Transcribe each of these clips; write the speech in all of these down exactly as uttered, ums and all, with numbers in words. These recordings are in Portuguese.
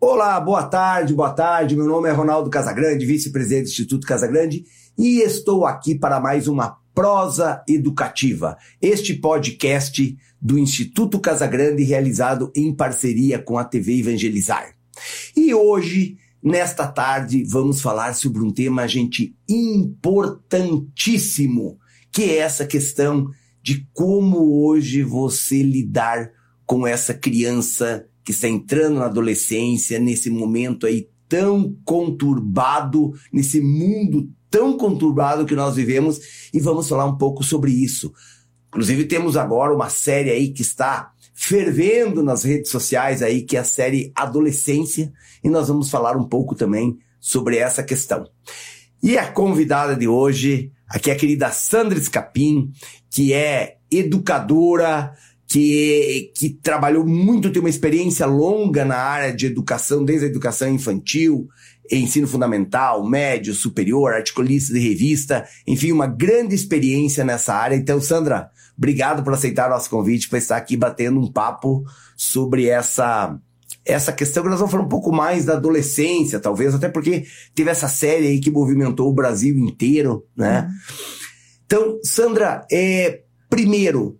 Olá, boa tarde, boa tarde. Meu nome é Ronaldo Casagrande, vice-presidente do Instituto Casagrande, e estou aqui para mais uma Prosa Educativa, este podcast do Instituto Casagrande realizado em parceria com a T V Evangelizar. E hoje, nesta tarde, vamos falar sobre um tema, gente, importantíssimo, que é essa questão de como hoje você lidar com essa criança que está entrando na adolescência, nesse momento aí tão conturbado, nesse mundo tão conturbado que nós vivemos, e vamos falar um pouco sobre isso. Inclusive temos agora uma série aí que está fervendo nas redes sociais aí, que é a série Adolescência, e nós vamos falar um pouco também sobre essa questão. E a convidada de hoje, aqui é a querida Sandra Scapin, que é educadora, Que, que trabalhou muito, tem uma experiência longa na área de educação, desde a educação infantil, ensino fundamental, médio, superior, articulista de revista, enfim, uma grande experiência nessa área. Então, Sandra, obrigado por aceitar o nosso convite para estar aqui batendo um papo sobre essa, essa questão que nós vamos falar um pouco mais da adolescência, talvez, até porque teve essa série aí que movimentou o Brasil inteiro, né? Uhum. Então, Sandra, é, primeiro,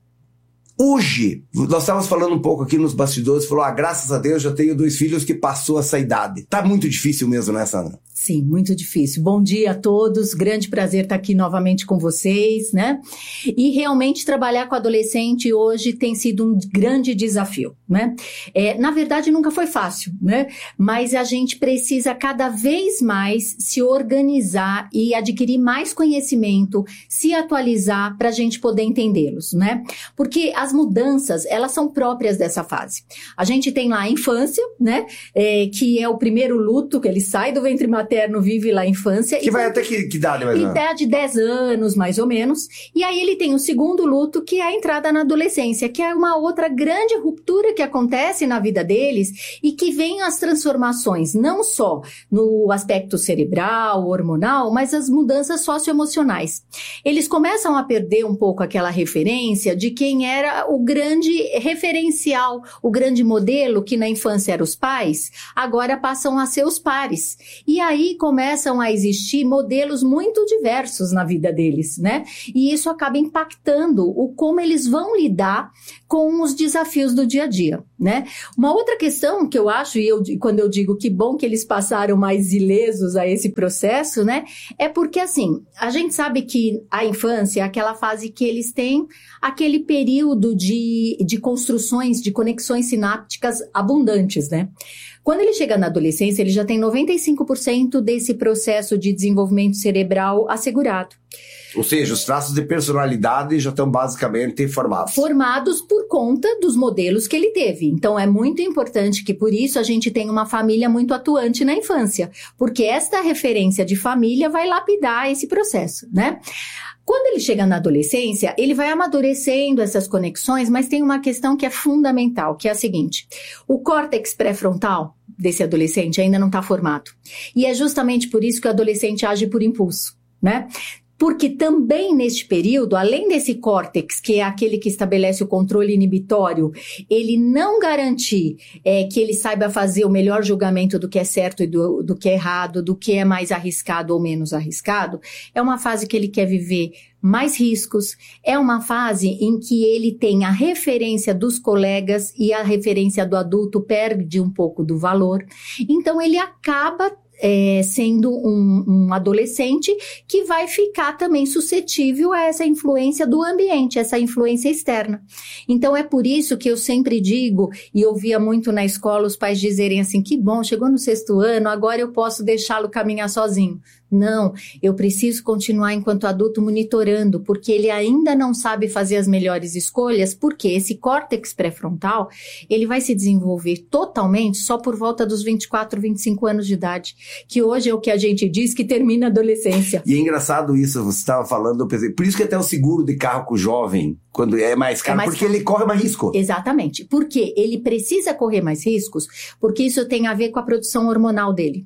hoje, nós estávamos falando um pouco aqui nos bastidores, falou, ah, graças a Deus já tenho dois filhos que passou essa idade. Tá muito difícil mesmo, né, Sandra? Sim, muito difícil. Bom dia a todos, grande prazer estar aqui novamente com vocês, né? E realmente trabalhar com adolescente hoje tem sido um grande desafio, né? É, na verdade nunca foi fácil, né? Mas a gente precisa cada vez mais se organizar e adquirir mais conhecimento, se atualizar para a gente poder entendê-los, né? Porque as mudanças, elas são próprias dessa fase. A gente tem lá a infância, né? É, que é o primeiro luto, que ele sai do ventre materno, vive lá a infância. Que vai até que, que idade, mais ou menos? Idade de dez anos, mais ou menos. E aí ele tem o segundo luto, que é a entrada na adolescência, que é uma outra grande ruptura que acontece na vida deles e que vem as transformações, não só no aspecto cerebral, hormonal, mas as mudanças socioemocionais. Eles começam a perder um pouco aquela referência de quem era o grande referencial, o grande modelo, que na infância eram os pais, agora passam a ser os pares. E aí começam a existir modelos muito diversos na vida deles, né? E isso acaba impactando o como eles vão lidar com os desafios do dia a dia, né? Uma outra questão que eu acho, e eu, quando eu digo que bom que eles passaram mais ilesos a esse processo, né? É porque, assim, a gente sabe que a infância é aquela fase que eles têm aquele período de, de construções, de conexões sinápticas abundantes, né? Quando ele chega na adolescência, ele já tem noventa e cinco por cento desse processo de desenvolvimento cerebral assegurado. Ou seja, os traços de personalidade já estão basicamente formados. Formados por conta dos modelos que ele teve. Então, é muito importante que, por isso, a gente tenha uma família muito atuante na infância. Porque esta referência de família vai lapidar esse processo, né? Quando ele chega na adolescência, ele vai amadurecendo essas conexões, mas tem uma questão que é fundamental, que é a seguinte: o córtex pré-frontal desse adolescente ainda não está formado. E é justamente por isso que o adolescente age por impulso, né? Porque também neste período, além desse córtex, que é aquele que estabelece o controle inibitório, ele não garantir é, que ele saiba fazer o melhor julgamento do que é certo e do, do que é errado, do que é mais arriscado ou menos arriscado, é uma fase que ele quer viver mais riscos, é uma fase em que ele tem a referência dos colegas e a referência do adulto perde um pouco do valor. Então ele acaba É, sendo um, um adolescente que vai ficar também suscetível a essa influência do ambiente, essa influência externa. Então é por isso que eu sempre digo, e ouvia muito na escola os pais dizerem assim, que bom, chegou no sexto ano, agora eu posso deixá-lo caminhar sozinho. Não, eu preciso continuar enquanto adulto monitorando, porque ele ainda não sabe fazer as melhores escolhas, porque esse córtex pré-frontal, ele vai se desenvolver totalmente só por volta dos vinte e quatro, vinte e cinco anos de idade, que hoje é o que a gente diz que termina a adolescência. E é engraçado isso, você estava falando, eu pensei, por isso que até o seguro de carro com o jovem, quando é mais caro, é mais porque caro. Ele corre mais risco. Exatamente, porque ele precisa correr mais riscos, porque isso tem a ver com a produção hormonal dele.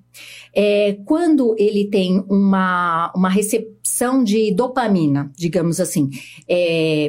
É, quando ele tem uma, uma recepção de dopamina, digamos assim, é,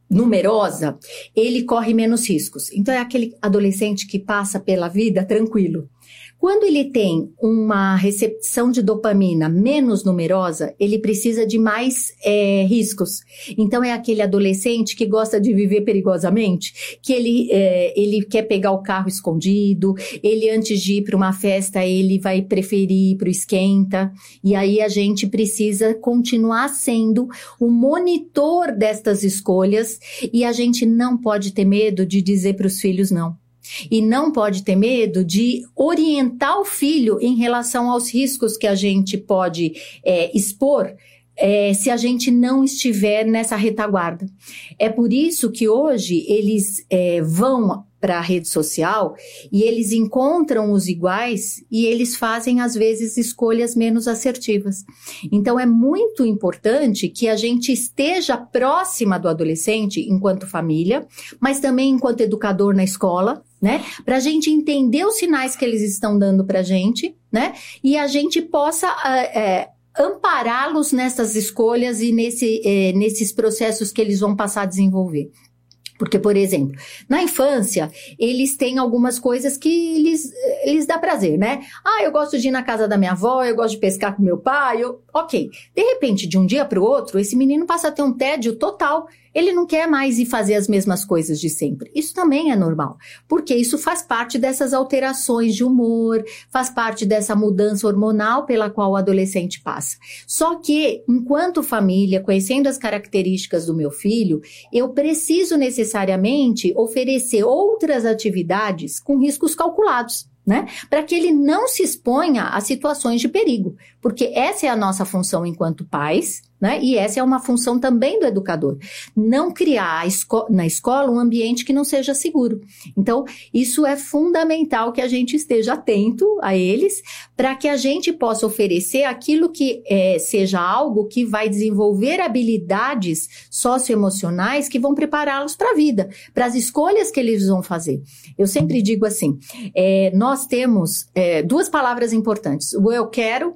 numerosa, ele corre menos riscos. Então, é aquele adolescente que passa pela vida tranquilo. Quando ele tem uma recepção de dopamina menos numerosa, ele precisa de mais é, riscos. Então, é aquele adolescente que gosta de viver perigosamente, que ele, é, ele quer pegar o carro escondido, ele antes de ir para uma festa, ele vai preferir ir para o esquenta. E aí a gente precisa continuar sendo o monitor destas escolhas e a gente não pode ter medo de dizer para os filhos não. E não pode ter medo de orientar o filho em relação aos riscos que a gente pode é, expor é, se a gente não estiver nessa retaguarda. É por isso que hoje eles é, vão para a rede social e eles encontram os iguais e eles fazem, às vezes, escolhas menos assertivas. Então, é muito importante que a gente esteja próxima do adolescente enquanto família, mas também enquanto educador na escola, né? Para a gente entender os sinais que eles estão dando para a gente, né? E a gente possa é, ampará-los nessas escolhas e nesse, é, nesses processos que eles vão passar a desenvolver. Porque, por exemplo, na infância, eles têm algumas coisas que lhes, lhes dá prazer, né? Ah, eu gosto de ir na casa da minha avó, eu gosto de pescar com meu pai, eu... ok. De repente, de um dia para o outro, esse menino passa a ter um tédio total. Ele não quer mais ir fazer as mesmas coisas de sempre. Isso também é normal, porque isso faz parte dessas alterações de humor, faz parte dessa mudança hormonal pela qual o adolescente passa. Só que, enquanto família, conhecendo as características do meu filho, eu preciso necessariamente oferecer outras atividades com riscos calculados, né? Para que ele não se exponha a situações de perigo, porque essa é a nossa função enquanto pais, né? E essa é uma função também do educador, não criar a esco- na escola um ambiente que não seja seguro. Então, isso é fundamental que a gente esteja atento a eles, para que a gente possa oferecer aquilo que é, seja algo que vai desenvolver habilidades socioemocionais que vão prepará-los para a vida, para as escolhas que eles vão fazer. Eu sempre digo assim, é, nós temos é, duas palavras importantes, o eu quero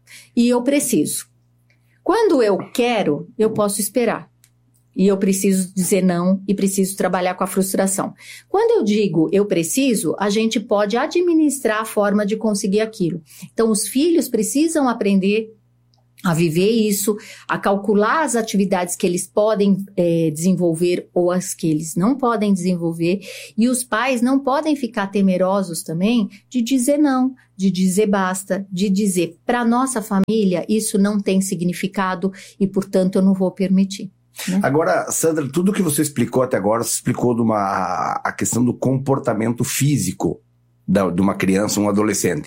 e eu preciso. Quando eu quero, eu posso esperar. E eu preciso dizer não e preciso trabalhar com a frustração. Quando eu digo eu preciso, a gente pode administrar a forma de conseguir aquilo. Então, os filhos precisam aprender a viver isso, a calcular as atividades que eles podem é, desenvolver ou as que eles não podem desenvolver. E os pais não podem ficar temerosos também de dizer não, de dizer basta, de dizer para nossa família isso não tem significado e, portanto, eu não vou permitir. Né? Agora, Sandra, tudo que você explicou até agora, você explicou de uma, a questão do comportamento físico da, de uma criança, um adolescente.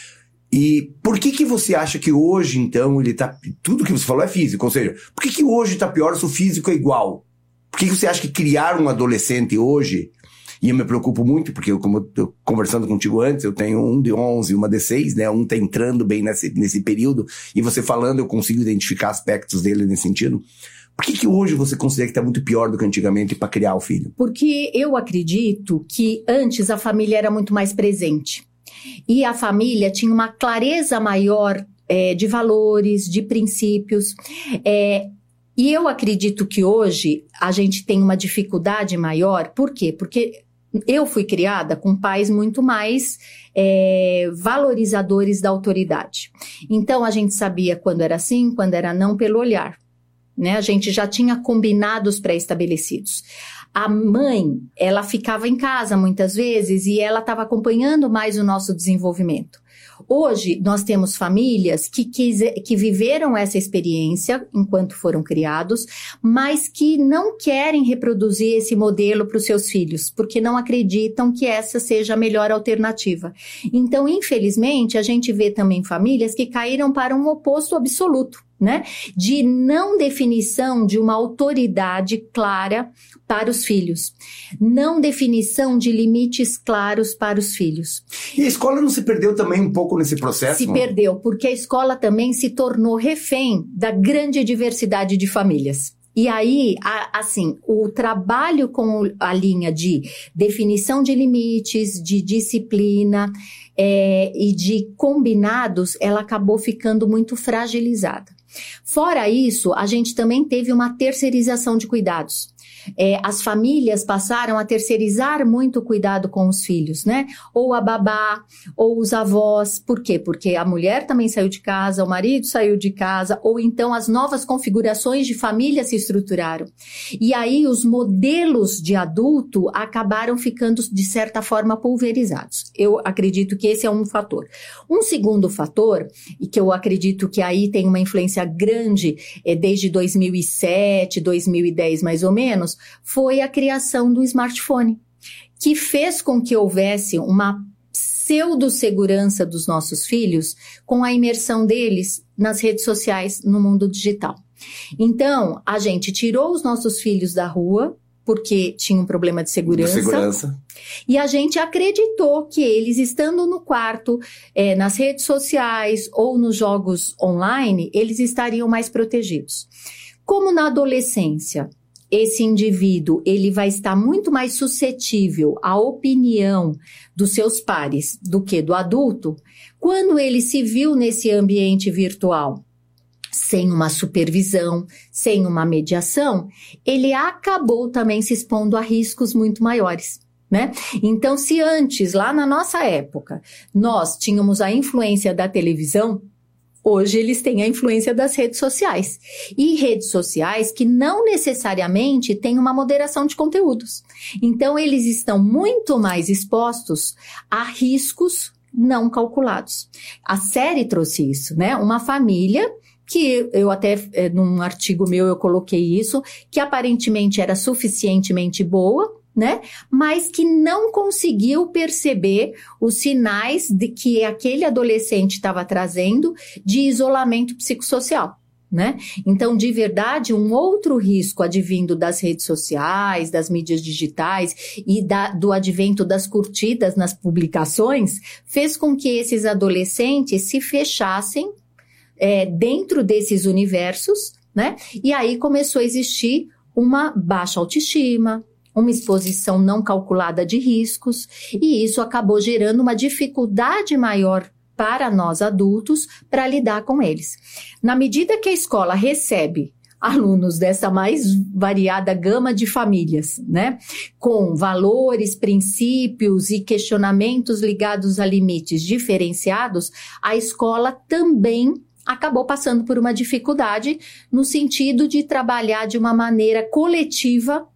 E por que que você acha que hoje, então, ele tá... Tudo que você falou é físico, ou seja, por que que hoje tá pior se o físico é igual? Por que que você acha que criar um adolescente hoje... E eu me preocupo muito, porque eu, como eu tô conversando contigo antes, eu tenho um de onze e uma de seis, né? Um tá entrando bem nesse, nesse período, e você falando, eu consigo identificar aspectos dele nesse sentido. Por que que hoje você considera que tá muito pior do que antigamente para criar o filho? Porque eu acredito que antes a família era muito mais presente. E a família tinha uma clareza maior é, de valores, de princípios. É, e eu acredito que hoje a gente tem uma dificuldade maior. Por quê? Porque eu fui criada com pais muito mais é, valorizadores da autoridade. Então, a gente sabia quando era sim, quando era não, pelo olhar. Né? A gente já tinha combinados pré-estabelecidos. A mãe, ela ficava em casa muitas vezes e ela estava acompanhando mais o nosso desenvolvimento. Hoje, nós temos famílias que, quis, que viveram essa experiência enquanto foram criados, mas que não querem reproduzir esse modelo para os seus filhos, porque não acreditam que essa seja a melhor alternativa. Então, infelizmente, a gente vê também famílias que caíram para um oposto absoluto, né? De não definição de uma autoridade clara para os filhos, não definição de limites claros para os filhos. E a escola não se perdeu também um pouco nesse processo? Se perdeu, porque a escola também se tornou refém da grande diversidade de famílias. E aí, a, assim, o trabalho com a linha de definição de limites, de disciplina é, e de combinados, ela acabou ficando muito fragilizada. Fora isso, a gente também teve uma terceirização de cuidados. é, as famílias passaram a terceirizar muito o cuidado com os filhos, né? Ou a babá, ou os avós. Por quê? Porque a mulher também saiu de casa, o marido saiu de casa, ou então as novas configurações de família se estruturaram. E aí os modelos de adulto acabaram ficando, de certa forma, pulverizados. Eu acredito que esse é um fator. Um segundo fator, e que eu acredito que aí tem uma influência grande, é, desde dois mil e sete, dois mil e dez mais ou menos, foi a criação do smartphone, que fez com que houvesse uma pseudo-segurança dos nossos filhos com a imersão deles nas redes sociais, no mundo digital. Então, a gente tirou os nossos filhos da rua, porque tinha um problema de segurança, de segurança. E a gente acreditou que eles, estando no quarto, é, nas redes sociais ou nos jogos online, eles estariam mais protegidos. Como na adolescência, esse indivíduo ele vai estar muito mais suscetível à opinião dos seus pares do que do adulto, quando ele se viu nesse ambiente virtual, sem uma supervisão, sem uma mediação, ele acabou também se expondo a riscos muito maiores, né? Então, se antes, lá na nossa época, nós tínhamos a influência da televisão, hoje eles têm a influência das redes sociais. E redes sociais que não necessariamente têm uma moderação de conteúdos. Então, eles estão muito mais expostos a riscos não calculados. A série trouxe isso, né? Uma família que eu até, é, num artigo meu, eu coloquei isso, que aparentemente era suficientemente boa, né? Mas que não conseguiu perceber os sinais de que aquele adolescente estava trazendo de isolamento psicossocial, né? Então, de verdade, um outro risco advindo das redes sociais, das mídias digitais e da, do advento das curtidas nas publicações, fez com que esses adolescentes se fechassem É, dentro desses universos, né? E aí começou a existir uma baixa autoestima, uma exposição não calculada de riscos, e isso acabou gerando uma dificuldade maior para nós adultos para lidar com eles. Na medida que a escola recebe alunos dessa mais variada gama de famílias, né? Com valores, princípios e questionamentos ligados a limites diferenciados, a escola também acabou passando por uma dificuldade no sentido de trabalhar de uma maneira coletiva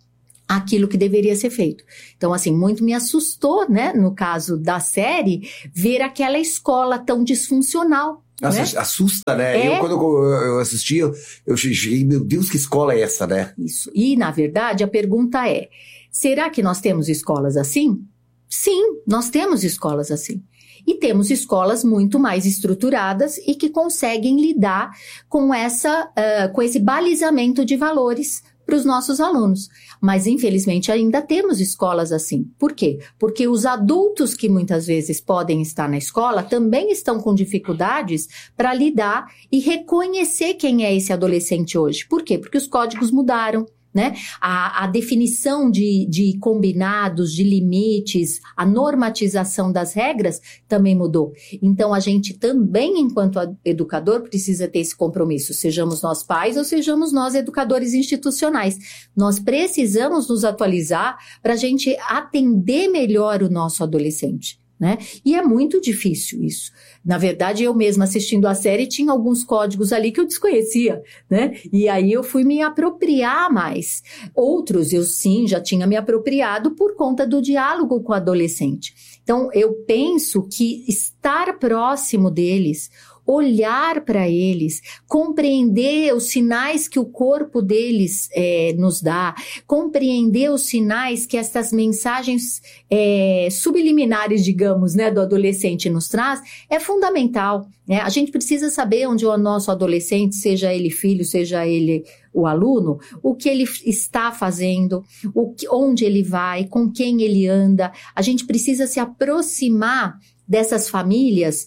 aquilo que deveria ser feito. Então, assim, muito me assustou, né, no caso da série, ver aquela escola tão disfuncional. Nossa, né? Assusta, né? É. Eu, quando eu assisti, eu, eu cheguei, meu Deus, que escola é essa, né? Isso. E, na verdade, a pergunta é, será que nós temos escolas assim? Sim, nós temos escolas assim. E temos escolas muito mais estruturadas e que conseguem lidar com, essa, uh, com esse balizamento de valores para os nossos alunos. Mas, infelizmente, ainda temos escolas assim. Por quê? Porque os adultos que muitas vezes podem estar na escola também estão com dificuldades para lidar e reconhecer quem é esse adolescente hoje. Por quê? Porque os códigos mudaram. Né? A, a definição de, de combinados, de limites, a normatização das regras também mudou. Então, a gente também, enquanto educador, precisa ter esse compromisso, sejamos nós pais ou sejamos nós educadores institucionais. Nós precisamos nos atualizar para a gente atender melhor o nosso adolescente. Né? E é muito difícil isso. Na verdade, eu mesma assistindo a série tinha alguns códigos ali que eu desconhecia, né? E aí eu fui me apropriar mais. Outros eu sim já tinha me apropriado por conta do diálogo com o adolescente. Então, eu penso que estar próximo deles, olhar para eles, compreender os sinais que o corpo deles é, nos dá, compreender os sinais que essas mensagens é, subliminares, digamos, né, do adolescente nos traz, é fundamental. Né? A gente precisa saber onde o nosso adolescente, seja ele filho, seja ele o aluno, o que ele está fazendo, o que, onde ele vai, com quem ele anda. A gente precisa se aproximar dessas famílias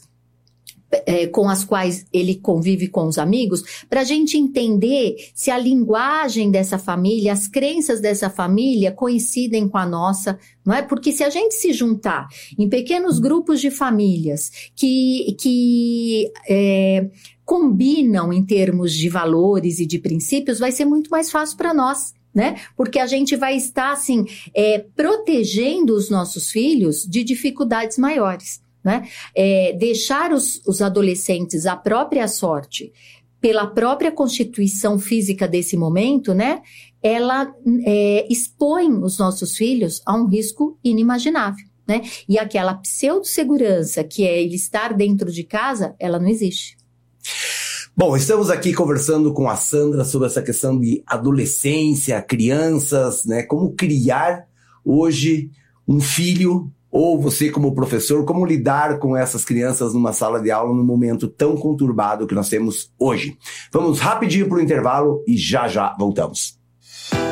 É, com as quais ele convive com os amigos, para a gente entender se a linguagem dessa família, as crenças dessa família coincidem com a nossa, não é? Porque se a gente se juntar em pequenos grupos de famílias que, que é, combinam em termos de valores e de princípios, vai ser muito mais fácil para nós. né? Porque a gente vai estar, assim, é, protegendo os nossos filhos de dificuldades maiores, né? É, deixar os, os adolescentes à própria sorte, pela própria constituição física desse momento, né? Ela é, expõe os nossos filhos a um risco inimaginável, né? E aquela pseudo-segurança que é ele estar dentro de casa, ela não existe. Bom, estamos aqui conversando com a Sandra sobre essa questão de adolescência, crianças, né? Como criar hoje um filho, ou você como professor, como lidar com essas crianças numa sala de aula num momento tão conturbado que nós temos hoje. Vamos rapidinho para o intervalo e já já voltamos.